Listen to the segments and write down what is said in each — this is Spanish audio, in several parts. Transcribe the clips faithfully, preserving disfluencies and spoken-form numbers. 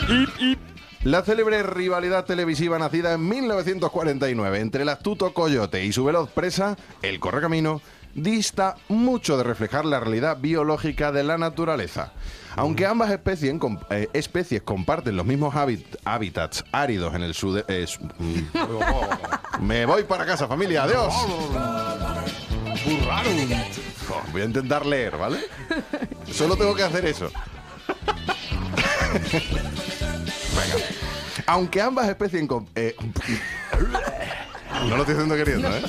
La célebre rivalidad televisiva nacida en mil novecientos cuarenta y nueve entre el astuto coyote y su veloz presa, el correcamino, dista mucho de reflejar la realidad biológica de la naturaleza. Aunque ambas especies, eh, especies comparten los mismos hábit, hábitats áridos en el sur... Eh, me voy para casa, familia, adiós. Oh, voy a intentar leer, ¿vale? Solo tengo que hacer eso. Venga. Aunque ambas especies... Eh, no lo estoy haciendo queriendo, ¿eh?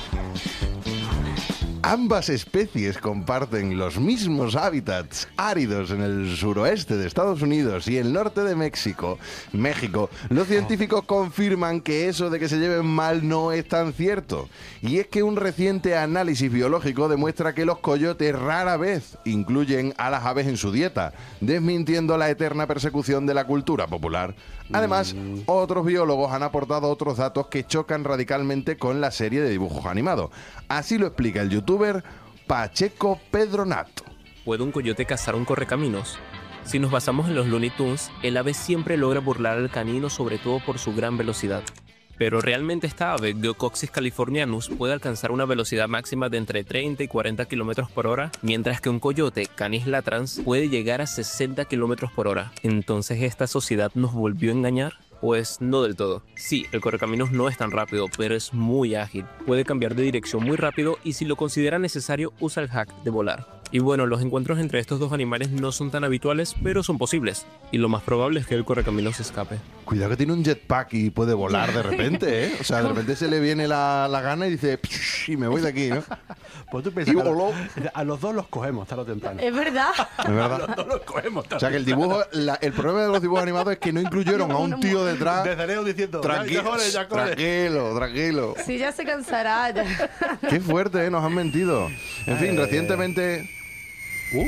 Ambas especies comparten los mismos hábitats áridos en el suroeste de Estados Unidos y el norte de México. México. Los científicos confirman que eso de que se lleven mal no es tan cierto. Y es que un reciente análisis biológico demuestra que los coyotes rara vez incluyen a las aves en su dieta, desmintiendo la eterna persecución de la cultura popular. Además, otros biólogos han aportado otros datos que chocan radicalmente con la serie de dibujos animados. Así lo explica el youtuber Pacheco Pedronato. ¿Puede un coyote cazar un correcaminos? Si nos basamos en los Looney Tunes, el ave siempre logra burlar al canino, sobre todo por su gran velocidad. Pero realmente esta ave, Geococcus californianus, puede alcanzar una velocidad máxima de entre treinta y cuarenta kilómetros por hora, mientras que un coyote, Canis latrans, puede llegar a sesenta kilómetros por hora. Entonces, ¿esta sociedad nos volvió a engañar? Pues no del todo. Sí, el correcaminos no es tan rápido, pero es muy ágil. Puede cambiar de dirección muy rápido y si lo considera necesario, usa el hack de volar. Y bueno, los encuentros entre estos dos animales no son tan habituales, pero son posibles. Y lo más probable es que el correcaminos se escape. Cuidado que tiene un jetpack y puede volar de repente, ¿eh? O sea, de repente se le viene la, la gana y dice, y me voy de aquí, ¿no? Pues tú piensas que a, a los dos los cogemos tarde o temprano. Es verdad. Es verdad. A los dos los cogemos tarde. O sea, que el dibujo, la, el problema de los dibujos animados es que no incluyeron a un tío detrás. Desde lejos diciendo, tranquilo, ya, ya corre, ya corre. tranquilo, tranquilo. Sí, ya se cansará. Ya. Qué fuerte, ¿eh? Nos han mentido. En fin, Eh. recientemente... Uh.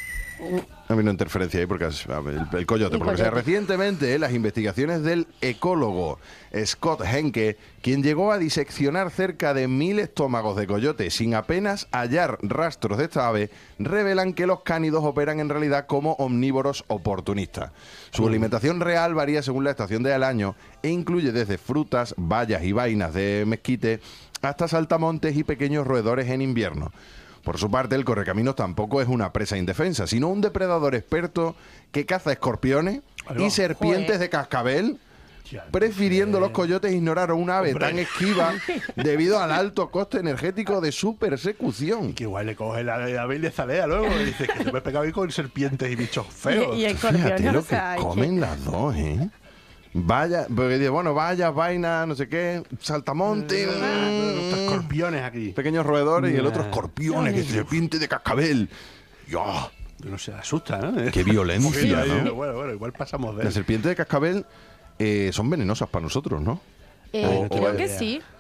Ha habido una interferencia ahí porque el, el coyote. El Porque coyote. sea, recientemente eh, las investigaciones del ecólogo Scott Henke, quien llegó a diseccionar cerca de mil estómagos de coyote sin apenas hallar rastros de esta ave, revelan que los cánidos operan en realidad como omnívoros oportunistas. Su alimentación real varía según la estación del año e incluye desde frutas, bayas y vainas de mezquite hasta saltamontes y pequeños roedores en invierno. Por su parte, el correcaminos tampoco es una presa indefensa, sino un depredador experto que caza escorpiones y serpientes Joder. de cascabel, prefiriendo los coyotes ignorar a un ave Hombre. tan esquiva debido al alto coste energético de su persecución. Que igual le coge la, la ave y le zalea luego. Y dice que se me he pegado ahí con serpientes y bichos feos. Y, y Fíjate escorpiones, lo o que sea, hay comen que- las dos, ¿eh? Vaya, porque dice, bueno, vaya, vaina, no sé qué, saltamonte, Los mm, escorpiones aquí. pequeños roedores y el otro Nah. escorpiones, que serpiente de cascabel. ¡Ya! No se asusta, ¿no? ¡Qué violencia, Ahí, ¿no? Bueno, bueno, igual pasamos de Las él. serpientes de cascabel eh, son venenosas para nosotros, ¿no? Eh, O- o creo es- que sí.